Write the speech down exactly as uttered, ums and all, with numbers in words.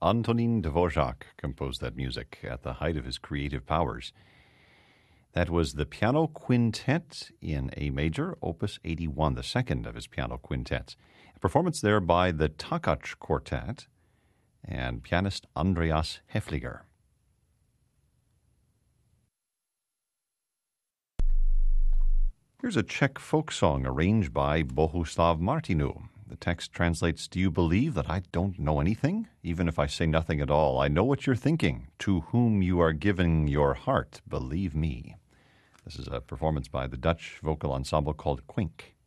Antonin Dvorak composed that music at the height of his creative powers. That was the Piano Quintet in A major, Opus eighty-one, the second of his piano quintets. A performance there by the Takacs Quartet and pianist Andreas Hefliger. Here's a Czech folk song arranged by Bohuslav Martinu. The text translates, "Do you believe that I don't know anything? Even if I say nothing at all, I know what you're thinking. To whom you are giving your heart, believe me." This is a performance by the Dutch vocal ensemble called Quink.